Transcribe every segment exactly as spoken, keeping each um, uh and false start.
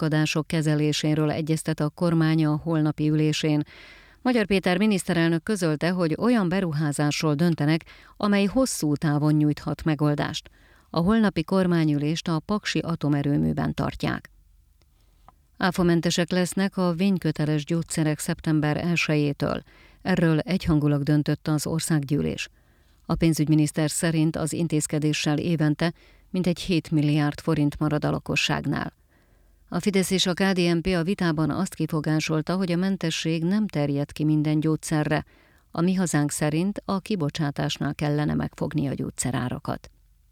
szakadások kezeléséről egyeztet a kormány a holnapi ülésén. Magyar Péter miniszterelnök közölte, hogy olyan beruházásról döntenek, amely hosszú távon nyújthat megoldást. A holnapi kormányülést a paksi atomerőműben tartják. Áfamentesek lesznek a vényköteles gyógyszerek szeptember elsejétől. Erről egyhangulag döntött az országgyűlés. A pénzügyminiszter szerint az intézkedéssel évente mintegy hét milliárd forint marad a lakosságnál. A Fidesz és a ká dé en pé a vitában azt kifogásolta, hogy a mentesség nem terjed ki minden gyógyszerre. A Mi Hazánk szerint a kibocsátásnál kellene megfogni a gyógyszerárakat.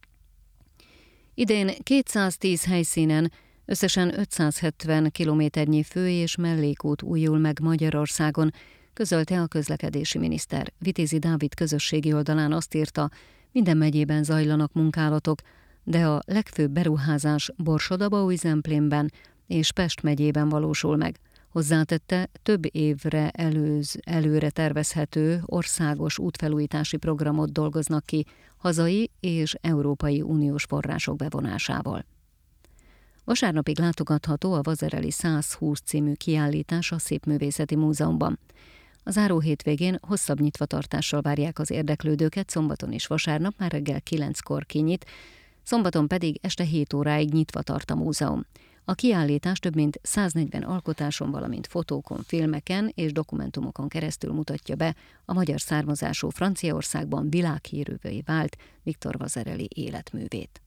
Idén kétszáztíz helyszínen összesen ötszázhetven kilométernyi fő- és mellékút újul meg Magyarországon, közölte a közlekedési miniszter. Vitézi Dávid közösségi oldalán azt írta, minden megyében zajlanak munkálatok, de a legfőbb beruházás Borsod-Abaúj-Zemplénben és Pest megyében valósul meg. Hozzátette, több évre előz, előre tervezhető országos útfelújítási programot dolgoznak ki hazai és Európai Uniós források bevonásával. Vasárnapig látogatható a Vazereli százhúsz című kiállítás a Szépművészeti Múzeumban. A záró hétvégén hosszabb nyitvatartással várják az érdeklődőket, szombaton és vasárnap már reggel kilenckor kinyit, szombaton pedig este hét óráig nyitva tart a múzeum. A kiállítás több mint száznegyven alkotáson, valamint fotókon, filmeken és dokumentumokon keresztül mutatja be a magyar származású Franciaországban világhírűvé vált Viktor Vazereli életművét.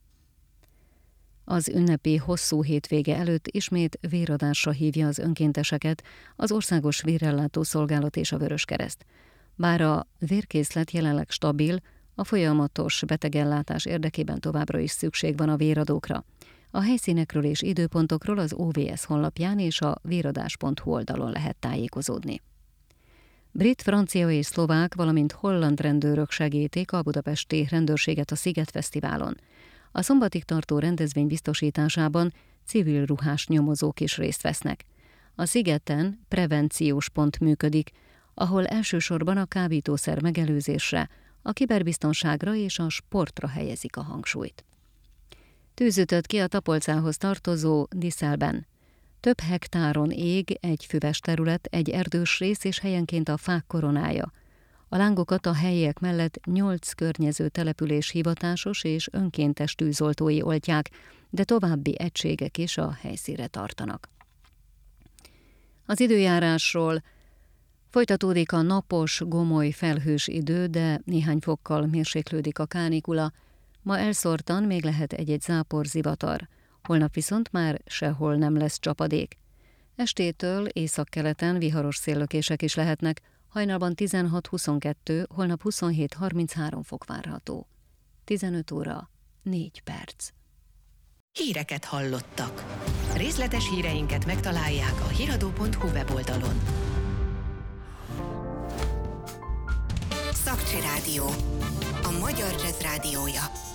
Az ünnepi hosszú hétvége előtt ismét véradásra hívja az önkénteseket az Országos Vérellátó Szolgálat és a Vöröskereszt. Bár a vérkészlet jelenleg stabil, a folyamatos betegellátás érdekében továbbra is szükség van a véradókra. A helyszínekről és időpontokról az o vé es honlapján és a véradás pont hu oldalon lehet tájékozódni. Brit, francia és szlovák, valamint holland rendőrök segítik a budapesti rendőrséget a Sziget Fesztiválon. A szombatig tartó rendezvény biztosításában civil ruhás nyomozók is részt vesznek. A Szigeten prevenciós pont működik, ahol elsősorban a kábítószer megelőzésre, a kiberbiztonságra és a sportra helyezik a hangsúlyt. Tűz ütött ki a Tapolcához tartozó Diszelben. Több hektáron ég egy füves terület, egy erdős rész és helyenként a fák koronája. A lángokat a helyiek mellett nyolc környező település hivatásos és önkéntes tűzoltói oltják, de további egységek is a helyszínre tartanak. Az időjárásról: folytatódik a napos, gomoly, felhős idő, de néhány fokkal mérséklődik a kánikula. Ma elszórtan még lehet egy-egy zápor, zivatar. Holnap viszont már sehol nem lesz csapadék. Estétől északkeleten viharos széllökések is lehetnek, hajnalban tizenhat-huszonkettő, holnap huszonhét-harminchárom fok várható. tizenöt óra, négy perc. Híreket hallottak. Részletes híreinket megtalálják a hiradó pont hu weboldalon. Szakcsi Rádió, a magyar jazz rádiója.